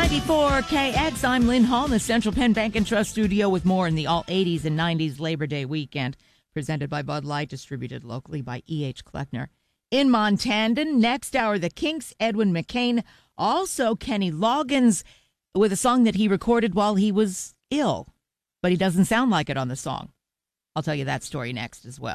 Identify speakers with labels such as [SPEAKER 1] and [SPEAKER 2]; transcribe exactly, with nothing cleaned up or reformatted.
[SPEAKER 1] ninety-four K X, I'm Lynn Hall in the Central Penn Bank and Trust studio with more in the all eighties and nineties Labor Day weekend, presented by Bud Light, distributed locally by E H. Kleckner. In Montandon, next hour, the Kinks, Edwin McCain, also Kenny Loggins, with a song that he recorded while he was ill, but he doesn't sound like it on the song. I'll tell you that story next as well.